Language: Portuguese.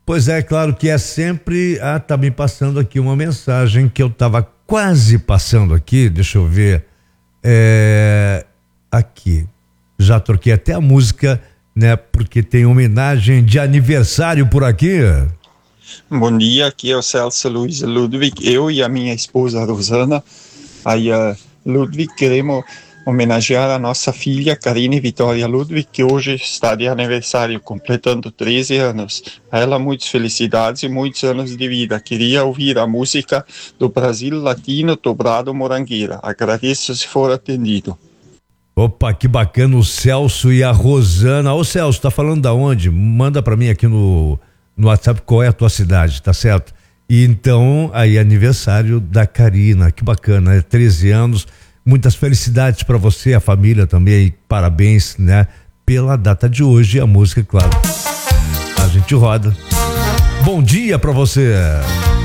Pois é, claro que é sempre. Tá me passando aqui uma mensagem que eu tava quase passando aqui, deixa eu ver. Aqui. Já troquei até a música, né? Porque tem homenagem de aniversário por aqui. Bom dia, aqui é o Celso Luiz Ludwig. Eu e a minha esposa Rosana, aí Ludwig, queremos homenagear a nossa filha Karine Vitória Ludwig, que hoje está de aniversário, completando 13 anos. A ela muitas felicidades e muitos anos de vida. Queria ouvir a música do Brasil Latino Dobrado Morangueira. Agradeço se for atendido. Opa, que bacana, o Celso e a Rosana. Ô Celso, tá falando da onde? Manda pra mim aqui no WhatsApp qual é a tua cidade, tá certo? E então, aí aniversário da Karina, que bacana, 13 anos, muitas felicidades pra você, a família também, parabéns, né? Pela data de hoje, a música, claro, a gente roda. Bom dia pra você.